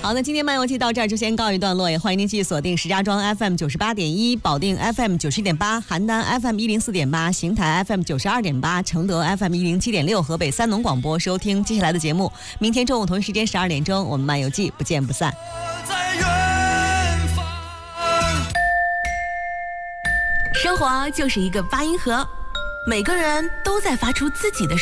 好，那今天漫游记到这儿就先告一段落，也欢迎您继续锁定石家庄 FM 98.1、保定 FM 91.8、邯郸 FM 104.8、邢台 FM 92.8、承德 FM 107.6、河北三农广播收听接下来的节目。明天中午同一时间12点钟，我们漫游记不见不散。 生活就是一个发音盒，每个人都在发出自己的